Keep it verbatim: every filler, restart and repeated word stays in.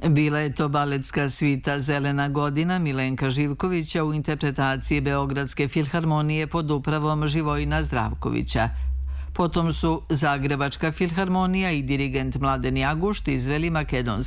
Bila je to baletska svita Zelena godina Milenka Živkovića u interpretaciji Beogradske filharmonije pod upravom Živojina Zdravkovića. Potom su Zagrebačka filharmonija i dirigent Mladen Jagušt izveli makedonski